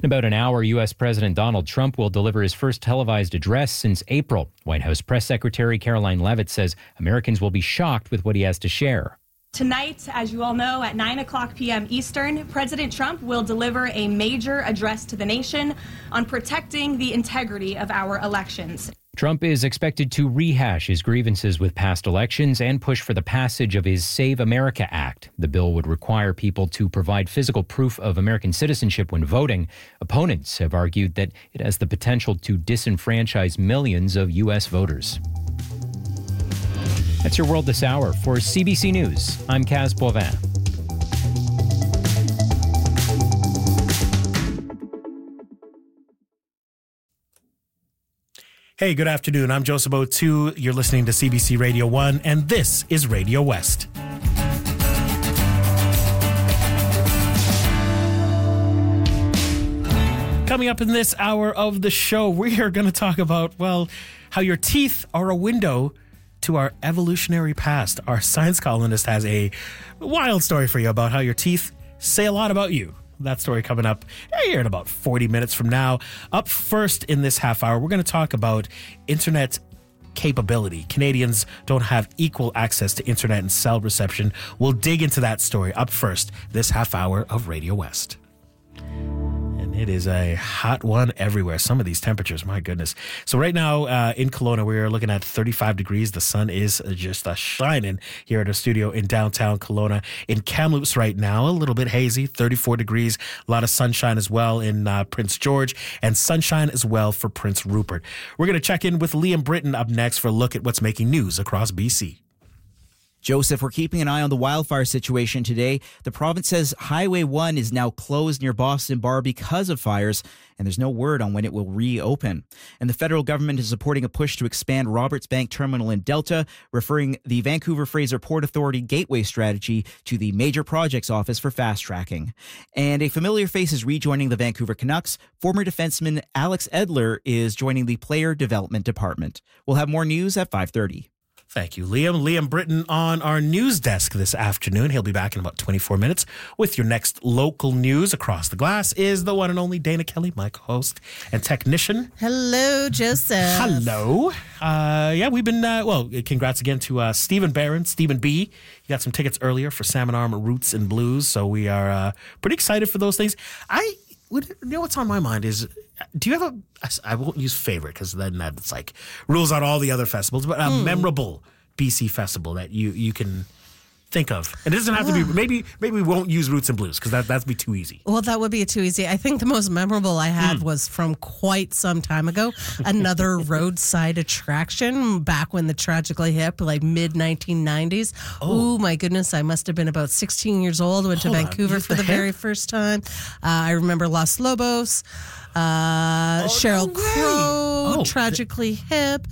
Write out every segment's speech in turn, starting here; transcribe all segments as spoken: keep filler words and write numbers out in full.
In about an hour, U S. President Donald Trump will deliver his first televised address since April. White House Press Secretary Caroline Leavitt says Americans will be shocked with what he has to share. Tonight, as you all know, at nine o'clock p.m. Eastern, President Trump will deliver a major address to the nation on protecting the integrity of our elections. Trump is expected to rehash his grievances with past elections and push for the passage of his Save America Act. The bill would require people to provide physical proof of American citizenship when voting. Opponents have argued that it has the potential to disenfranchise millions of U S voters. That's your world this hour. For C B C News, I'm Kaz Boivin. Hey, good afternoon. I'm Joseph O'Toole. You're listening to C B C Radio one, and this is Radio West. Coming up in this hour of the show, we are going to talk about, well, how your teeth are a window to our evolutionary past. Our science columnist has a wild story for you about how your teeth say a lot about you. That story coming up here in about forty minutes from now. Up first in this half hour, we're going to talk about internet capability. Canadians don't have equal access to internet and cell reception. We'll dig into that story up first this half hour of Radio West. And it is a hot one everywhere. Some of these temperatures, my goodness. So right now uh, in Kelowna, we're looking at thirty-five degrees. The sun is just uh, shining here at our studio in downtown Kelowna. In Kamloops right now, a little bit hazy, thirty-four degrees. A lot of sunshine as well in uh, Prince George, and sunshine as well for Prince Rupert. We're going to check in with Liam Britton up next for a look at what's making news across B C. Joseph, we're keeping an eye on the wildfire situation today. The province says Highway one is now closed near Boston Bar because of fires, and there's no word on when it will reopen. And the federal government is supporting a push to expand Roberts Bank Terminal in Delta, referring the Vancouver-Fraser Port Authority Gateway Strategy to the Major Projects Office for fast tracking. And a familiar face is rejoining the Vancouver Canucks. Former defenseman Alex Edler is joining the Player Development Department. We'll have more news at five thirty. Thank you, Liam. Liam Britton on our news desk this afternoon. He'll be back in about twenty-four minutes with your next local news. Across the glass is the one and only Dana Kelly, my co-host and technician. Hello, Joseph. Hello. Uh, yeah, we've been, uh, well, congrats again to uh, Stephen Barron, Stephen B. You got some tickets earlier for Salmon Arm Roots and Blues, so we are uh, pretty excited for those things. I would, you know what's on my mind is, do you have a, I won't use favorite because then that's like rules out all the other festivals, but a mm. memorable B C festival that you, you can think of. It doesn't have to be, maybe maybe we won't use Roots and Blues because that, that'd be too easy. Well, that would be too easy. I think the most memorable I had mm. was from quite some time ago. Another roadside attraction back when the Tragically Hip, like mid nineteen nineties. Oh. Ooh, my goodness. I must have been about sixteen years old. Went Hold to Vancouver for the, the very first time. Uh, I remember Los Lobos. Uh, oh, Sheryl no Crow, oh, Tragically Hip.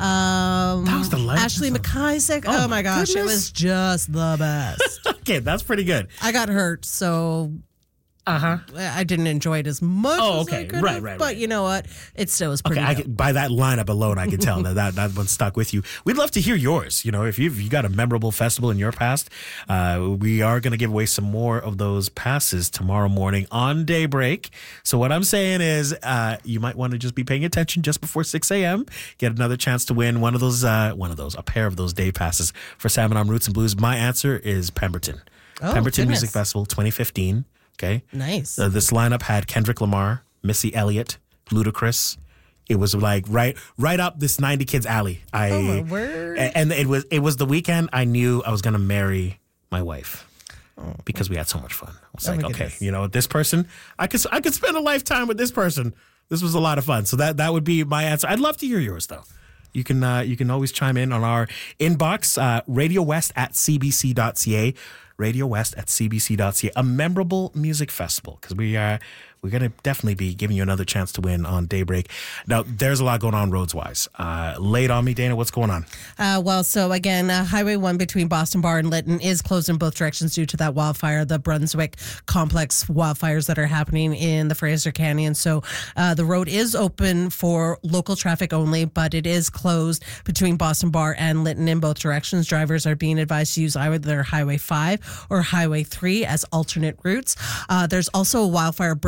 Um, that was the Ashley McIsaac. Oh, oh my gosh, goodness. It was just the best. Okay, that's pretty good. I got hurt, so uh-huh. I didn't enjoy it as much oh, as okay. I could right, have, right, right. But you know what? It still was pretty okay, I can, by that lineup alone, I can tell that, that that one stuck with you. We'd love to hear yours. You know, if you've you got a memorable festival in your past, uh, we are going to give away some more of those passes tomorrow morning on Daybreak. So what I'm saying is uh, you might want to just be paying attention just before six a.m. Get another chance to win one of those, uh, one of those, a pair of those day passes for Salmon Arm Roots and Blues. My answer is Pemberton. Oh, Pemberton goodness. Music Festival twenty fifteen. Okay. Nice. Uh, this lineup had Kendrick Lamar, Missy Elliott, Ludacris. It was like right, right up this ninety kids alley. I, oh my word! And it was, it was the weekend I knew I was gonna marry my wife oh. because we had so much fun. I was oh like, okay, goodness. You know, this person, I could, I could spend a lifetime with this person. This was a lot of fun. So that, that would be my answer. I'd love to hear yours though. You can, uh, you can always chime in on our inbox, uh, radio west at c b c dot c a. Radio West at c b c dot c a. A memorable music festival because we are we're going to definitely be giving you another chance to win on Daybreak. Now, there's a lot going on roads-wise. Uh, lay it on me, Dana. What's going on? Uh, well, so again, uh, Highway one between Boston Bar and Lytton is closed in both directions due to that wildfire, the Brunswick complex wildfires that are happening in the Fraser Canyon. So uh, the road is open for local traffic only, but it is closed between Boston Bar and Lytton in both directions. Drivers are being advised to use either Highway five or Highway three as alternate routes. Uh, there's also a wildfire burning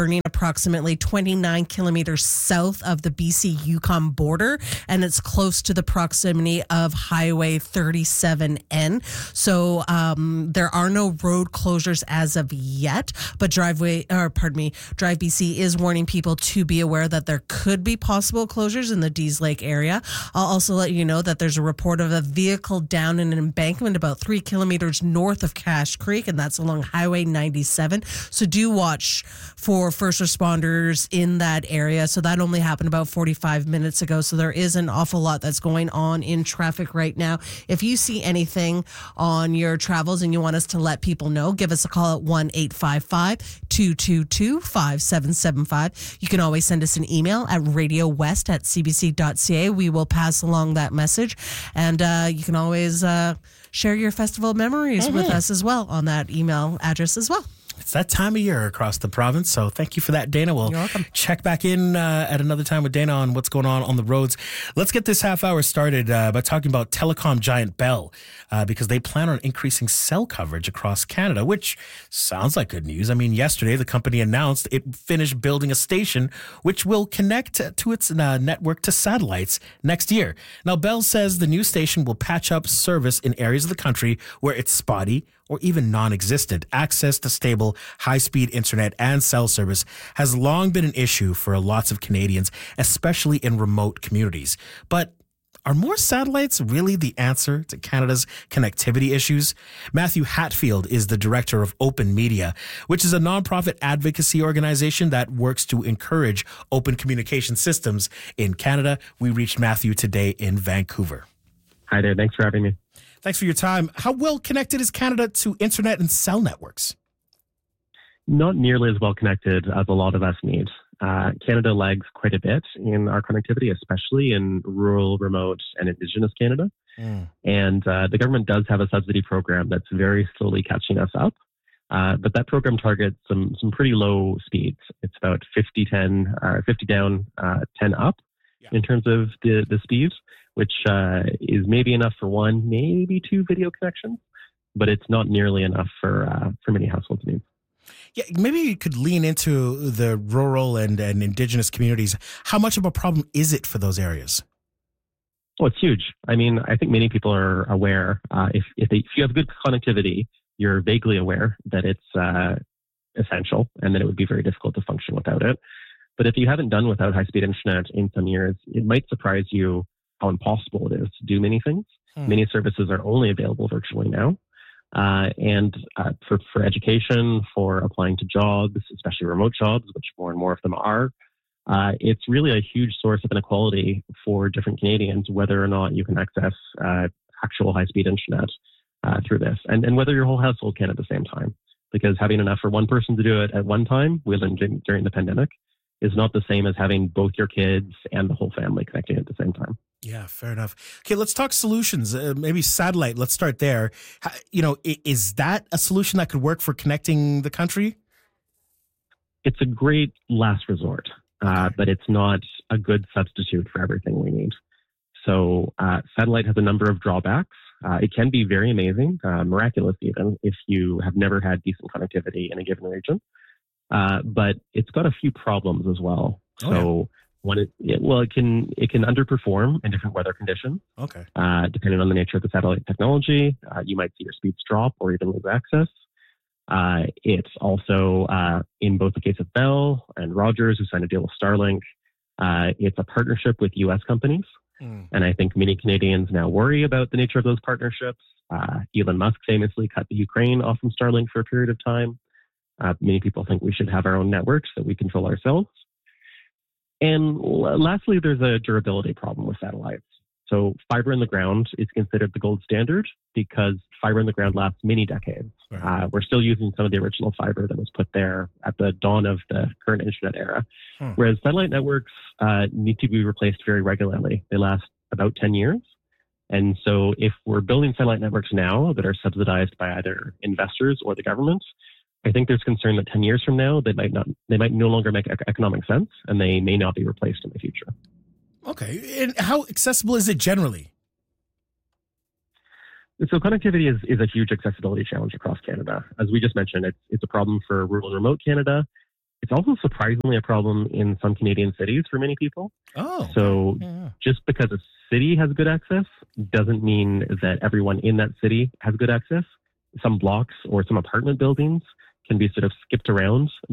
approximately twenty-nine kilometers south of the B C Yukon border, and it's close to the proximity of Highway thirty-seven N. So um, there are no road closures as of yet, but driveway, or pardon me, Drive B C is warning people to be aware that there could be possible closures in the Dease Lake area. I'll also let you know that there's a report of a vehicle down in an embankment about three kilometers north of Cache Creek, and that's along Highway ninety-seven. So do watch for first responders in that area. So that only happened about forty-five minutes ago. So there is an awful lot that's going on in traffic right now. If you see anything on your travels and you want us to let people know, give us a call at one eight five five, two two two, five seven seven five. You can always send us an email at radiowest at c b c dot c a. We will pass along that message. And uh, you can always uh, share your festival memories mm-hmm. with us as well on that email address as well. It's that time of year across the province, so thank you for that, Dana. We'll You're welcome. Check back in uh, at another time with Dana on what's going on on the roads. Let's get this half hour started uh, by talking about telecom giant Bell, uh, because they plan on increasing cell coverage across Canada, which sounds like good news. I mean, yesterday the company announced it finished building a station which will connect to its uh, network to satellites next year. Now, Bell says the new station will patch up service in areas of the country where it's spotty or even non-existent. Access to stable, high-speed internet and cell service has long been an issue for lots of Canadians, especially in remote communities. But are more satellites really the answer to Canada's connectivity issues? Matthew Hatfield is the director of Open Media, which is a nonprofit advocacy organization that works to encourage open communication systems in Canada. We reached Matthew today in Vancouver. Hi there. Thanks for having me. Thanks for your time. How well connected is Canada to internet and cell networks? Not nearly as well connected as a lot of us need. Uh, Canada lags quite a bit in our connectivity, especially in rural, remote, and Indigenous Canada. Mm. And uh, the government does have a subsidy program that's very slowly catching us up. Uh, but that program targets some some pretty low speeds. It's about fifty, ten, uh, fifty down, uh, ten up yeah. in terms of the, the speeds, which uh, is maybe enough for one, maybe two video connections, but it's not nearly enough for uh, for many households' needs. Yeah, maybe you could lean into the rural and, and Indigenous communities. How much of a problem is it for those areas? Well, it's huge. I mean, I think many people are aware. Uh, if if, they, if you have good connectivity, you're vaguely aware that it's uh, essential and that it would be very difficult to function without it. But if you haven't done without high-speed internet in some years, it might surprise you how impossible it is to do many things. Hmm. Many services are only available virtually now. Uh, and uh, for, for education, for applying to jobs, especially remote jobs, which more and more of them are, uh, it's really a huge source of inequality for different Canadians, whether or not you can access uh, actual high-speed internet uh, through this, and, and whether your whole household can at the same time. Because having enough for one person to do it at one time, within, during the pandemic, is not the same as having both your kids and the whole family connecting at the same time. Yeah, fair enough. Okay, let's talk solutions. Uh, maybe satellite. Let's start there. How, you know, is that a solution that could work for connecting the country? It's a great last resort, uh, but it's not a good substitute for everything we need. So uh, satellite has a number of drawbacks. Uh, it can be very amazing, uh, miraculous even, if you have never had decent connectivity in a given region. Uh, but it's got a few problems as well. Oh, so. Yeah. When it, it, well, it can it can underperform in different weather conditions. Okay. Uh, depending on the nature of the satellite technology, uh, you might see your speeds drop or even lose access. Uh, it's also, uh, in both the case of Bell and Rogers, who signed a deal with Starlink, uh, it's a partnership with U S companies. Mm. And I think many Canadians now worry about the nature of those partnerships. Uh, Elon Musk famously cut the Ukraine off from Starlink for a period of time. Uh, many people think we should have our own networks that we control ourselves. And lastly, there's a durability problem with satellites. So fiber in the ground is considered the gold standard because fiber in the ground lasts many decades. Right. Uh, we're still using some of the original fiber that was put there at the dawn of the current internet era, hmm. whereas satellite networks uh, need to be replaced very regularly. They last about ten years. And so if we're building satellite networks now that are subsidized by either investors or the government, I think there's concern that ten years from now, they might not, they might no longer make economic sense and they may not be replaced in the future. Okay. And how accessible is it generally? So connectivity is, is a huge accessibility challenge across Canada. As we just mentioned, it's, it's a problem for rural and remote Canada. it's also surprisingly a problem in some Canadian cities for many people. Oh. So Yeah. just because a city has good access doesn't mean that everyone in that city has good access. Some blocks or some apartment buildings can be sort of skipped around